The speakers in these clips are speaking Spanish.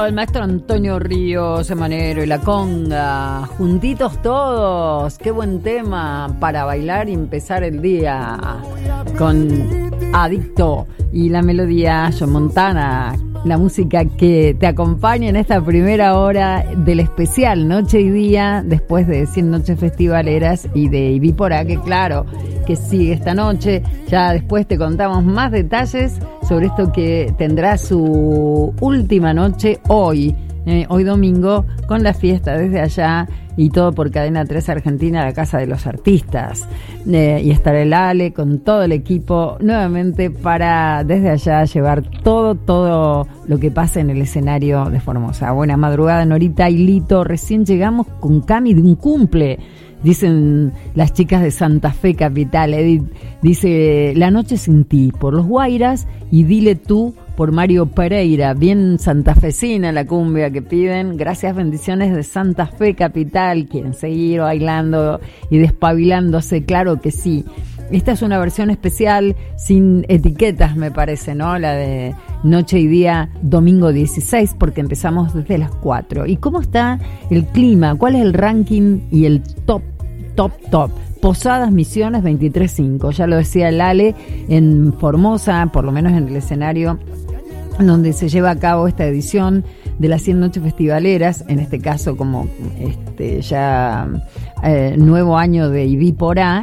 el maestro Antonio Ríos, Manero y la conga, juntitos todos. Qué buen tema para bailar y empezar el día con Adicto y la melodía John Montana, la música que te acompaña en esta primera hora del especial Noche y Día, después de 100 noches festivaleras y de Ibípora, que claro, que sigue esta noche. Ya después te contamos más detalles sobre esto que tendrá su última noche hoy domingo, con la fiesta desde allá y todo por Cadena 3 Argentina, la Casa de los Artistas. Y estará el Ale con todo el equipo nuevamente para desde allá llevar todo lo que pasa en el escenario de Formosa. Buena madrugada, Norita y Lito. Recién llegamos con Cami de un cumple, dicen las chicas de Santa Fe Capital. Edith dice: La noche sin ti, por los Guairas, y Dile tú, por Mario Pereira. Bien santafesina la cumbia que piden. Gracias, bendiciones de Santa Fe Capital. ¿Quieren seguir bailando y despabilándose? Claro que sí. Esta es una versión especial sin etiquetas, me parece, ¿no? La de Noche y Día, domingo 16, porque empezamos desde las 4. ¿Y cómo está el clima? ¿Cuál es el ranking y el top? Posadas Misiones 23.5. Ya lo decía el Ale, en Formosa, por lo menos en el escenario donde se lleva a cabo esta edición de las 100 noches festivaleras, en este caso como ya nuevo año de Ibípora.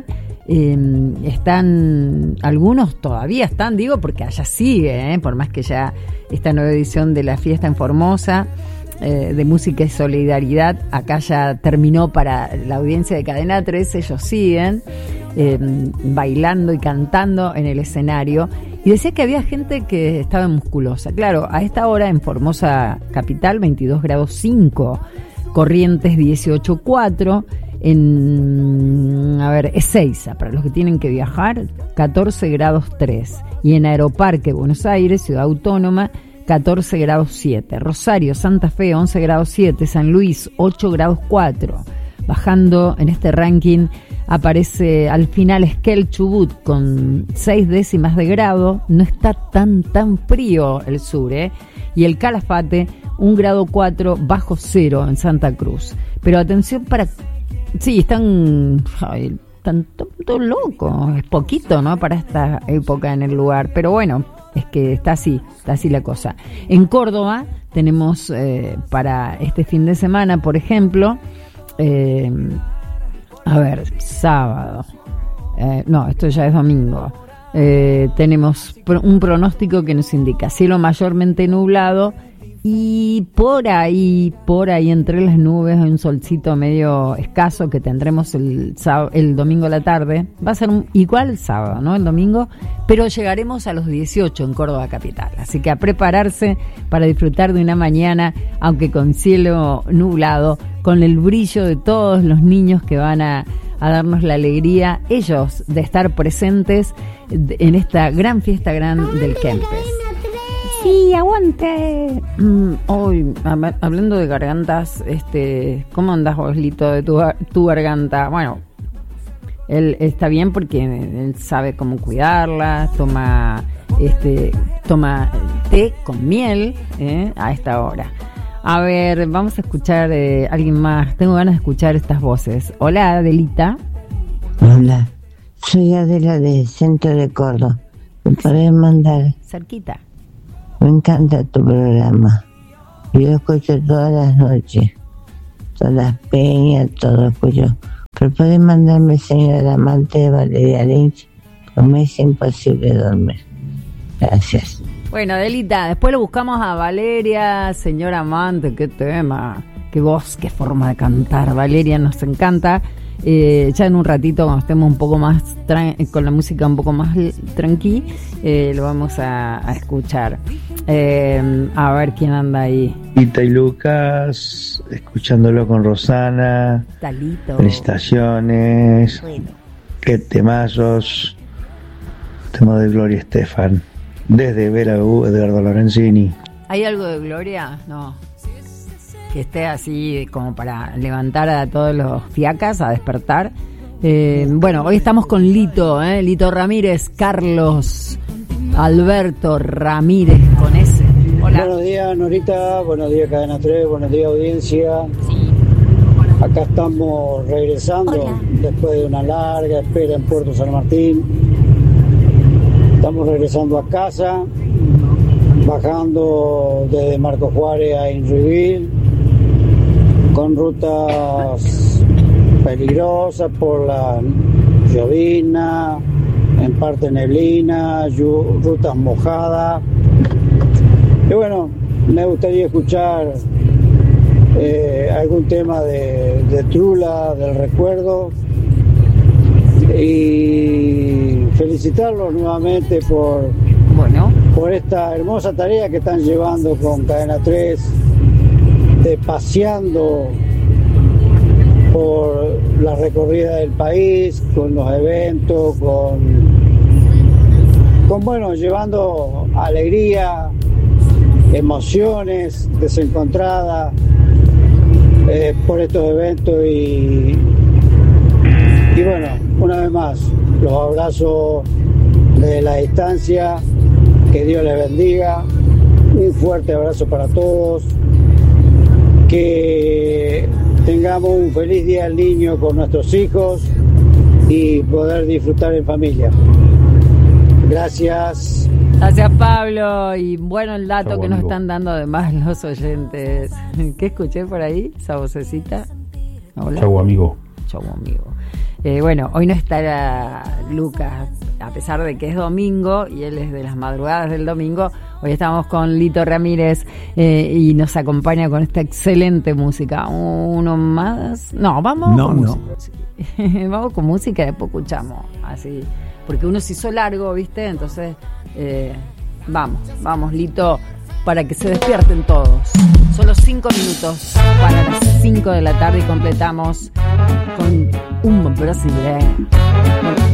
Están, algunos todavía están, digo, porque allá sigue, por más que ya esta nueva edición de la fiesta en Formosa, de música y solidaridad, acá ya terminó para la audiencia de Cadena 3, ellos siguen bailando y cantando en el escenario. Y decía que había gente que estaba musculosa. Claro, a esta hora en Formosa Capital, 22 grados 5, Corrientes 18.4, en Ezeiza, para los que tienen que viajar, 14 grados 3, y en Aeroparque Buenos Aires, Ciudad Autónoma, 14 grados 7, Rosario, Santa Fe, 11 grados 7, San Luis, 8 grados 4. Bajando en este ranking aparece al final Esquel Chubut con 6 décimas de grado. No está tan frío el sur, y el Calafate 1 grado 4 bajo cero en Santa Cruz. Pero atención sí, están todo loco, es poquito, ¿no? Para esta época en el lugar, pero bueno, es que está así la cosa. En Córdoba tenemos para este fin de semana, por ejemplo, sábado, no, esto ya es domingo, tenemos un pronóstico que nos indica cielo mayormente nublado y por ahí entre las nubes hay un solcito medio escaso que tendremos el domingo a la tarde. Va a ser igual el sábado, ¿no? El domingo, pero llegaremos a los 18 en Córdoba capital. Así que a prepararse para disfrutar de una mañana, aunque con cielo nublado, con el brillo de todos los niños que van a darnos la alegría, ellos, de estar presentes en esta gran fiesta del Kempes. Sí, aguante. Hoy, hablando de gargantas, ¿cómo andas, Oslito, de tu garganta? Bueno, él está bien porque él sabe cómo cuidarla, toma té con miel a esta hora. A ver, vamos a escuchar alguien más. Tengo ganas de escuchar estas voces. Hola, Adelita. Hola, soy Adela de Centro de Córdoba. ¿Me podés mandar? Cerquita. Me encanta tu programa. Yo lo escucho todas las noches. Todas las peñas, todo escucho. Pero podés mandarme Señora Amante de Valeria Lynch, porque me es imposible dormir. Gracias. Bueno, Adelita, después lo buscamos a Valeria, Señora Amante, qué tema, qué voz, qué forma de cantar. Valeria nos encanta. Ya en un ratito, cuando estemos un poco más con la música un poco más tranqui, lo vamos a escuchar. A ver quién anda ahí. Ita y Lucas, escuchándolo con Rosana. Talito. Felicitaciones. Bueno. Qué temazos. Tema de Gloria Estefan. Desde Vera Edgardo Lorenzini. ¿Hay algo de Gloria? No. Que esté así como para levantar a todos los fiacas, a despertar. Bueno, hoy estamos con Lito, Lito Ramírez, Carlos Alberto Ramírez, con ese. Hola. Buenos días, Norita. Buenos días, Cadena 3. Buenos días, audiencia. Sí. Acá estamos regresando. Hola. Después de una larga espera en Puerto San Martín. Estamos regresando a casa, bajando desde Marco Juárez a Inruibil, con rutas peligrosas por la llovizna, en parte neblina, rutas mojadas. Y bueno, me gustaría escuchar algún tema de Trula, del recuerdo, y felicitarlos nuevamente por esta hermosa tarea que están llevando con Cadena 3, de paseando por la recorrida del país, con los eventos, con llevando alegría, emociones desencontradas por estos eventos y bueno, una vez más, los abrazo desde la distancia, que Dios les bendiga, un fuerte abrazo para todos, que tengamos un feliz Día del Niño con nuestros hijos y poder disfrutar en familia. Gracias. Gracias, Pablo. Y bueno, el dato Chau, que nos amigo. están dando además los oyentes. ¿Qué escuché por ahí? Esa vocecita. Hola. Chau, amigo. Chau, amigo. Bueno, hoy no estará Lucas, a pesar de que es domingo y él es de las madrugadas del domingo. Hoy estamos con Lito Ramírez y nos acompaña con esta excelente música. ¿Uno más? No, vamos con música. Vamos con música y después escuchamos. Así, porque uno se hizo largo, ¿viste? Entonces, vamos, Lito, para que se despierten todos. Solo 5 minutos para las 5 de la tarde y completamos con un brasileño.